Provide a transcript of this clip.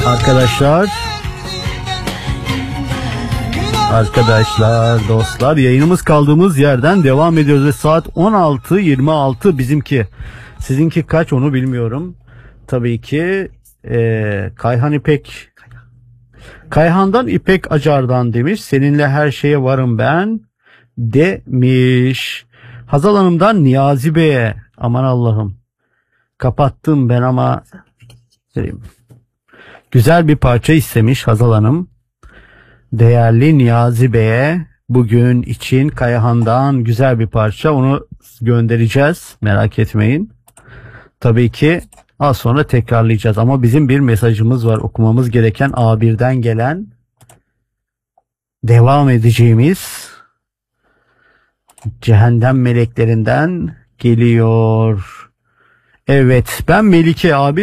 Arkadaşlar, dostlar, yayınımız kaldığımız yerden devam ediyoruz ve saat 16:26 bizimki. Sizinki kaç onu bilmiyorum. Tabii ki Kayhan'dan İpek Acar'dan demiş. Seninle her şeye varım ben demiş. Hazal Hanım'dan Niyazi Bey'e, aman Allah'ım kapattım ben ama güzel bir parça istemiş Hazal Hanım. Değerli Niyazi Bey'e bugün için Kayahan'dan güzel bir parça, onu göndereceğiz, merak etmeyin. Tabii ki az sonra tekrarlayacağız ama bizim bir mesajımız var okumamız gereken, A1'den gelen, devam edeceğimiz Cehennem Meleklerinden geliyor. Evet, ben Melike abi.